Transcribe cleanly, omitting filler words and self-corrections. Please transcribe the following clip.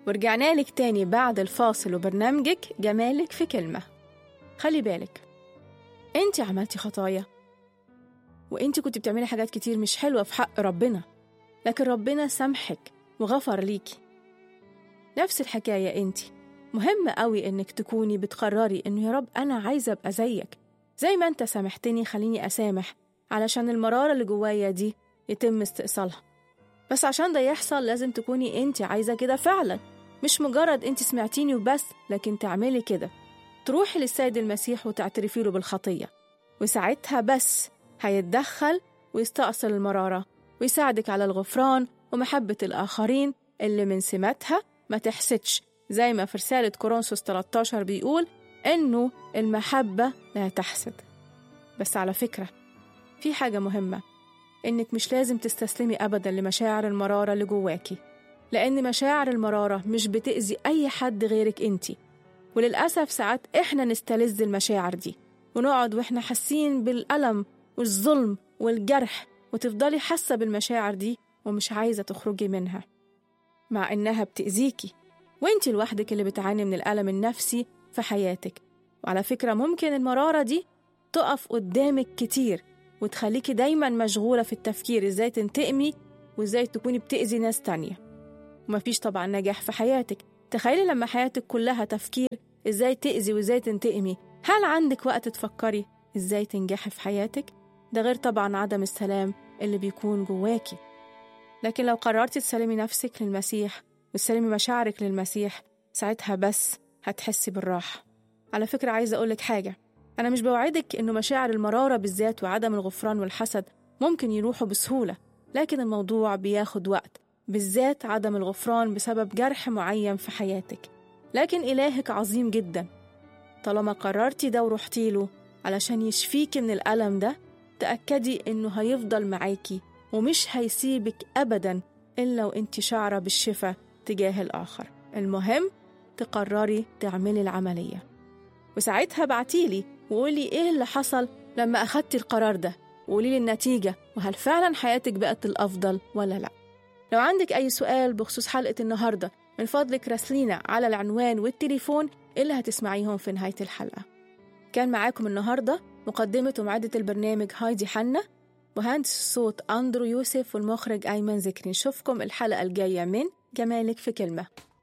ورجعنا لك تاني بعد الفاصل وبرنامجك جمالك في كلمة. خلي بالك، انت عملتي خطايا وانت كنت بتعملي حاجات كتير مش حلوة في حق ربنا، لكن ربنا سامحك وغفر ليكي. نفس الحكاية انت، مهم قوي انك تكوني بتقرري انه يا رب انا عايزة ابقى زيك، زي ما انت سامحتني خليني اسامح، علشان المرارة اللي جوايا دي يتم استئصالها. بس عشان ده يحصل لازم تكوني انت عايزة كده فعلا، مش مجرد انت سمعتيني وبس، لكن تعملي كده، تروحي للسيد المسيح وتعترفي له بالخطية، وساعتها بس هيتدخل ويستأصل المرارة ويساعدك على الغفران ومحبة الآخرين اللي من سماتها ما تحسدش، زي ما في رسالة كورنثوس 13 بيقول إنه المحبة لا تحسد. بس على فكرة، في حاجة مهمة، إنك مش لازم تستسلمي أبدا لمشاعر المرارة اللي جواكي، لأن مشاعر المرارة مش بتأذي أي حد غيرك انتي. وللأسف ساعات إحنا نستلذ المشاعر دي ونقعد وإحنا حاسين بالألم والظلم والجرح، وتفضلي حاسة بالمشاعر دي ومش عايزة تخرجي منها، مع إنها بتأذيكي وإنتي لوحدك اللي بتعاني من الألم النفسي في حياتك. وعلى فكرة ممكن المرارة دي تقف قدامك كتير وتخليكي دايما مشغولة في التفكير إزاي تنتقمي وإزاي تكوني بتأذي ناس تانية، ومفيش طبعا نجاح في حياتك. تخيلي لما حياتك كلها تفكير إزاي تأذي وإزاي تنتقمي، هل عندك وقت تفكري إزاي تنجحي في حياتك؟ ده غير طبعا عدم السلام اللي بيكون جواكي. لكن لو قررتي تسلمي نفسك للمسيح وتسلمي مشاعرك للمسيح، ساعتها بس هتحسي بالراحة. على فكرة عايزة أقولك حاجة، أنا مش بوعدك إنه مشاعر المرارة بالذات وعدم الغفران والحسد ممكن يروحوا بسهولة، لكن الموضوع بياخد وقت، بالذات عدم الغفران بسبب جرح معين في حياتك. لكن إلهك عظيم جدا، طالما قررتي ده ورحتي له علشان يشفيكي من الألم ده، تأكدي إنه هيفضل معاكي ومش هيسيبك أبدا إلا وإنتي شعرة بالشفاء تجاه الآخر. المهم تقرري تعملي العملية، وساعتها بعتيلي وقولي إيه اللي حصل لما أخدتي القرار ده، وقولي النتيجة وهل فعلا حياتك بقت الأفضل ولا لا. لو عندك أي سؤال بخصوص حلقة النهاردة، من فضلك راسلينا على العنوان والتليفون اللي هتسمعيهم في نهاية الحلقة. كان معاكم النهاردة مقدمة ومعدة البرنامج هايدي حنا، وهندس الصوت أندرو يوسف، والمخرج أيمن ذكري. نشوفكم الحلقة الجاية من جمالك في كلمة.